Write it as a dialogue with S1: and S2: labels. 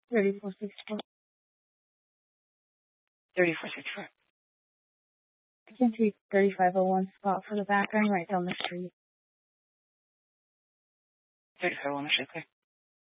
S1: 3464.
S2: 3464.
S1: I can see 3501 spot for the background right down the street.
S2: 3501, clear.